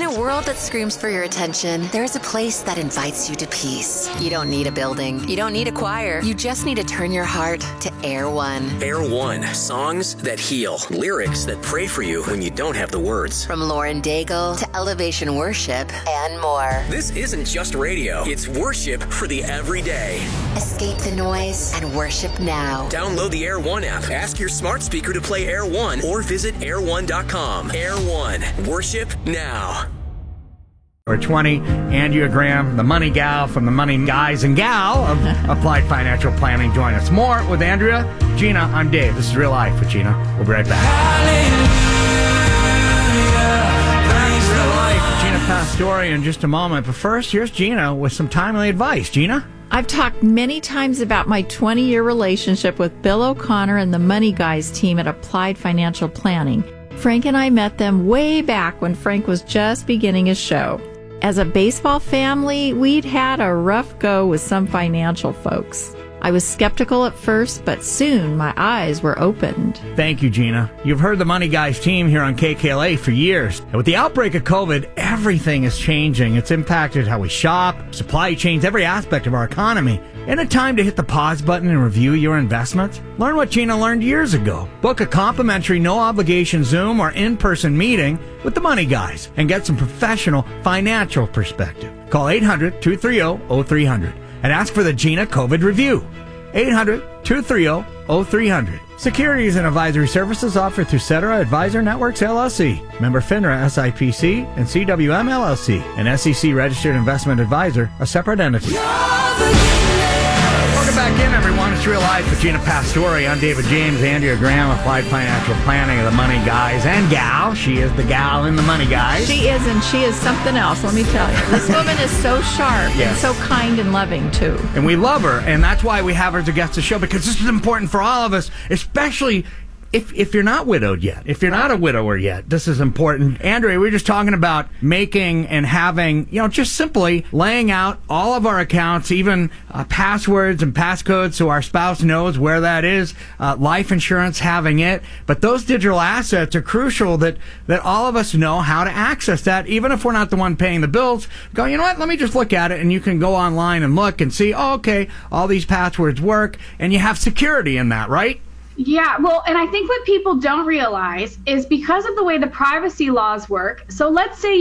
a world that screams for your attention, there's a place that invites you to peace. You don't need a building. You don't need a choir. You just need to turn your heart to Air One. Air One. Songs that heal. Lyrics that pray for you when you don't have the words. From Lauren Daigle to Elevation Worship and more. This isn't just radio. It's worship for the everyday. Escape the noise and worship now. Download the Air One app. Ask your smart speaker to play Air One or visit air1.com. Air One. Worship now. Or 20, Andrea Graham, the money gal from the Money Guys and Gal of Applied Financial Planning. Join us. More with Andrea. Gina, I'm Dave. This is Real Life with Gina. We'll be right back. Real Life with Gina Pastore in just a moment. But first, here's Gina with some timely advice. Gina? I've talked many times about my 20-year relationship with Bill O'Connor and the Money Guys team at Applied Financial Planning. Frank and I met them way back when Frank was just beginning his show. As a baseball family, we'd had a rough go with some financial folks. I was skeptical at first, but soon my eyes were opened. Thank you, Gina. You've heard the Money Guys team here on KKLA for years. And with the outbreak of COVID, everything is changing. It's impacted how we shop, supply chains, every aspect of our economy. Isn't it time to hit the pause button and review your investments? Learn what Gina learned years ago. Book a complimentary, no-obligation Zoom or in-person meeting with the Money Guys and get some professional financial perspective. Call 800-230-0300 and ask for the Gina COVID Review. 800-230-0300. Securities and advisory services offered through Cetera Advisor Networks, LLC. Member FINRA, SIPC, and CWM, LLC. An SEC-registered investment advisor, a separate entity. Welcome back in, everyone. It's Real Life with Gina Pastore. I'm David James. Andrea Graham, Applied Financial Planning of the Money Guys and Gal. She is the gal in the Money Guys. She is, and she is something else, let me tell you. This woman is so sharp and so kind and loving, too. And we love her, and that's why we have her to guest the show, because this is important for all of us, especially if you're not widowed yet, if you're not a widower yet, this is important. Andrea, we were just talking about making and having, just simply laying out all of our accounts, even passwords and passcodes so our spouse knows where that is, life insurance, having it. But those digital assets are crucial that all of us know how to access that, even if we're not the one paying the bills. Go, you know what, let me just look at it, and you can go online and look and see, okay, all these passwords work, and you have security in that, right? Yeah, well, and I think what people don't realize is because of the way the privacy laws work. So let's say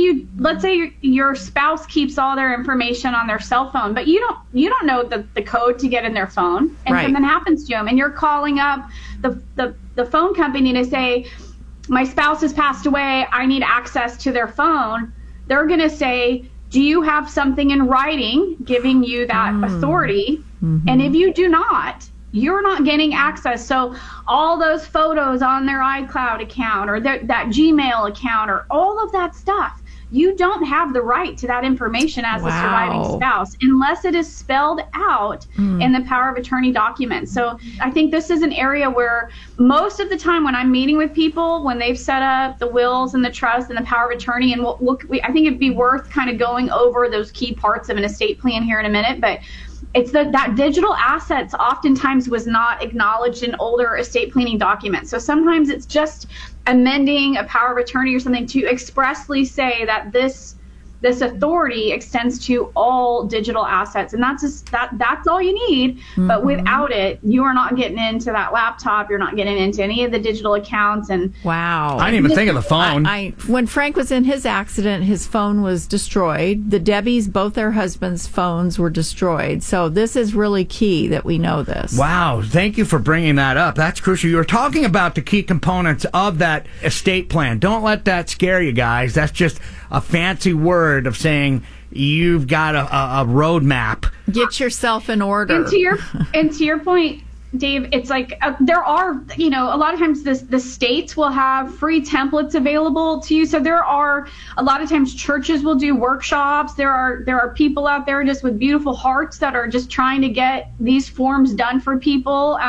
your spouse keeps all their information on their cell phone, but you don't know the code to get in their phone, and something happens to them, and you're calling up the phone company to say, my spouse has passed away, I need access to their phone. They're going to say, do you have something in writing giving you that authority? Mm-hmm. And if you do not, you're not getting access. So all those photos on their iCloud account or that Gmail account or all of that stuff, you don't have the right to that information as a surviving spouse unless it is spelled out in the power of attorney document. So I think this is an area where most of the time when I'm meeting with people, when they've set up the wills and the trust and the power of attorney, and I think it'd be worth kind of going over those key parts of an estate plan here in a minute, but it's that digital assets oftentimes was not acknowledged in older estate planning documents. So sometimes it's just amending a power of attorney or something to expressly say that this authority extends to all digital assets, and that's all you need. Mm-hmm. But without it, you are not getting into that laptop. You're not getting into any of the digital accounts. And wow, I didn't even think of the phone. When Frank was in his accident, his phone was destroyed. The Debbies, both their husbands' phones were destroyed. So this is really key that we know this. Wow, thank you for bringing that up. That's crucial. You were talking about the key components of that estate plan. Don't let that scare you guys. That's just a fancy word of saying you've got a roadmap. Get yourself in order. And to your point, Dave, it's like there are, a lot of times the states will have free templates available to you. So there are a lot of times churches will do workshops. There are people out there just with beautiful hearts that are just trying to get these forms done for people.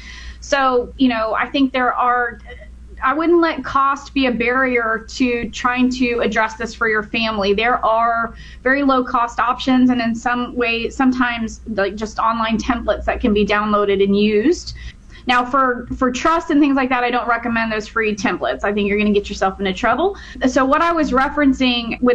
So I think I wouldn't let cost be a barrier to trying to address this for your family. There are very low cost options, and in some way, sometimes like just online templates that can be downloaded and used. Now, for trust and things like that, I don't recommend those free templates. I think you're going to get yourself into trouble. So what I was referencing with